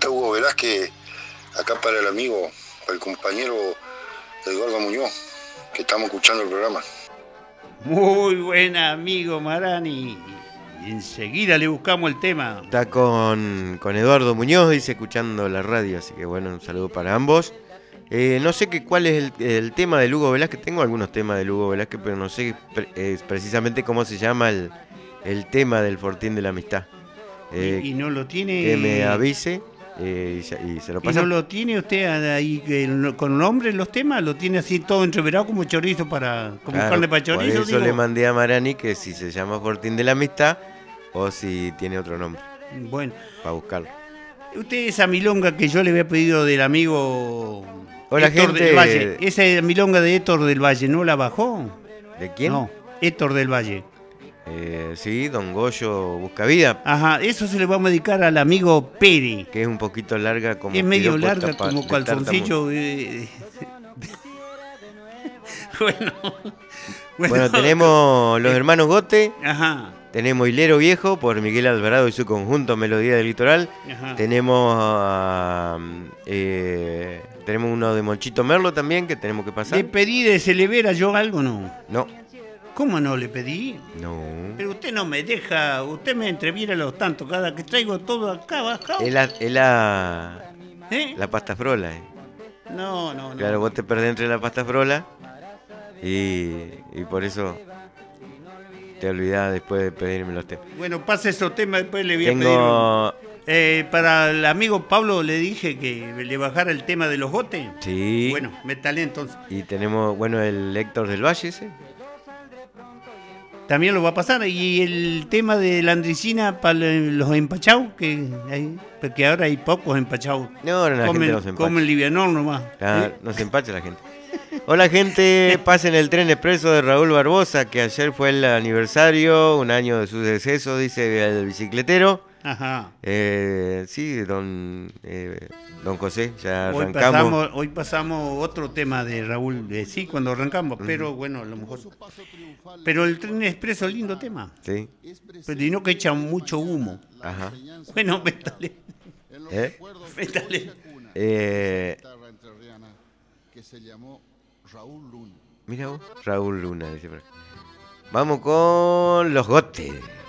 está Hugo Velázquez, acá para el amigo, para el compañero Eduardo Muñoz, que estamos escuchando el programa. Muy buen amigo Marani. Y enseguida le buscamos el tema. Está con Eduardo Muñoz, dice, escuchando la radio, así que bueno, un saludo para ambos. No sé cuál es el tema de Hugo Velázquez. Tengo algunos temas de Hugo Velázquez, pero no sé precisamente cómo se llama el tema del Fortín de la Amistad. Y no lo tiene. Que me avise y se lo ¿Y pasa. no lo tiene usted ahí con nombre los temas? ¿Lo tiene así todo entreverado como chorizo como Claro, carne para por chorizo? eso le mandé a Marani que si se llama Fortín de la Amistad o si tiene otro nombre. Bueno. Para buscarlo. Usted, esa milonga que yo le había pedido del amigo Hola, Héctor gente. del Valle, esa milonga de Héctor del Valle, ¿no la bajó? ¿De quién? No, Héctor del Valle. Sí, Don Goyo Buscavida. Ajá, eso se le va a dedicar al amigo Pere. Que es un poquito larga como... Es medio larga como calzoncillo. Bueno, tenemos los hermanos Gote. Ajá. Tenemos Hilero Viejo por Miguel Alvarado y su conjunto Melodía del Litoral. Ajá. Tenemos uno de Monchito Merlo también que tenemos que pasar. ¿Le pedí de Celevera yo algo no? No. ¿Cómo no le pedí? No. Pero usted no me deja, usted me entreviera los tantos, cada que traigo todo acá bajado. Es la pasta frola. No. Claro, vos te perdés entre la pasta frola y por eso te olvidás después de pedirme los temas. Bueno, pase esos temas, después le voy a pedir. Para el amigo Pablo le dije que le bajara el tema de los gotes. Sí. Bueno, me talé entonces. Y tenemos, el Héctor del Valle ese. También lo va a pasar. Y el tema de la andricina para los empachados, porque ahora hay pocos empachados. No, la gente no se empacha. Comen livianón nomás. No se empacha la gente. Hola, gente, pasen el tren expreso de Raúl Barbosa, que ayer fue el aniversario, un año de su deceso, dice el bicicletero. Ajá. Sí, don José, ya arrancamos. Hoy pasamos otro tema de Raúl, sí, cuando arrancamos, pero bueno, a lo mejor. Pero el tren expreso, lindo tema. Sí. Pero y no que echa mucho humo. Ajá. Bueno, métale. Métale. Que se llamó Raúl Luna. Mira vos, Raúl Luna, dice por acá. Vamos con los Gotes.